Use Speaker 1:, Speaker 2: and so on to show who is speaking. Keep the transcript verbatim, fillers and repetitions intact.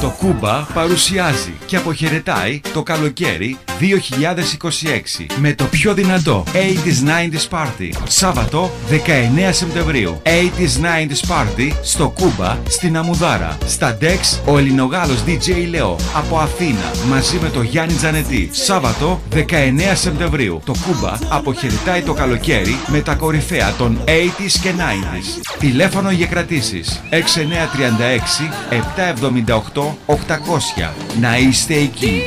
Speaker 1: Το Κούμπα παρουσιάζει και αποχαιρετάει το καλοκαίρι δύο χιλιάδες είκοσι έξι με το πιο δυνατό ογδόντα ενενήντα Party. Σάββατο δεκαεννέα Σεπτεμβρίου. ογδόντα ενενήντα Party στο Κούμπα στην Αμουδάρα. Στα Dex ο Ελληνογάλος ντι τζέι Λεό από Αθήνα μαζί με το Γιάννη Τζανετή. Σάββατο δεκαεννέα Σεπτεμβρίου. Το Κούμπα αποχαιρετάει το καλοκαίρι με τα κορυφαία των ογδόντα και ενενήντα. Τηλέφωνο για κρατήσεις έξι εννιά τρία έξι επτά εβδομήντα οκτώ οκτακόσια. Να είστε εκεί.